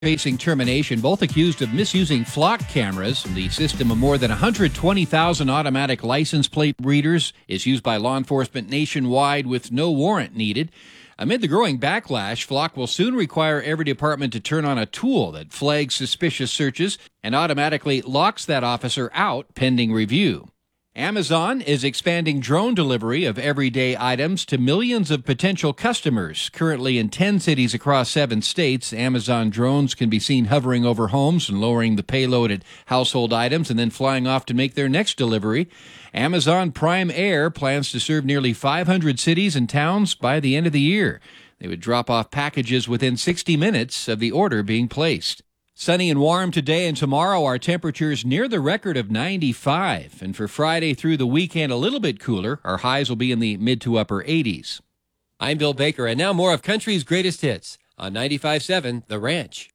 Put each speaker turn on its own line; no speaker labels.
facing termination, both accused of misusing flock cameras. The system of more than 120,000 automatic license plate readers is used by law enforcement nationwide with no warrant needed. Amid the growing backlash, Flock will soon require every department to turn on a tool that flags suspicious searches and automatically locks that officer out pending review. Amazon is expanding drone delivery of everyday items to millions of potential customers. Currently in 10 cities across 7 states, Amazon drones can be seen hovering over homes and lowering the payload at household items and then flying off to make their next delivery. Amazon Prime Air plans to serve nearly 500 cities and towns by the end of the year. They would drop off packages within 60 minutes of the order being placed. Sunny and warm today and tomorrow, our temperatures near the record of 95. And for Friday through the weekend, a little bit cooler. Our highs will be in the mid to upper 80s.
I'm Bill Baker, and now more of Country's Greatest Hits on 95.7 The Ranch.